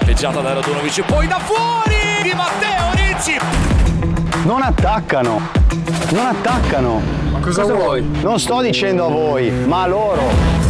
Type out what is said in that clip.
palleggiata da Radunovic, poi da fuori di Matteo Ricci. Non attaccano. Non attaccano. Ma cosa vuoi? Non sto dicendo a voi, ma a loro.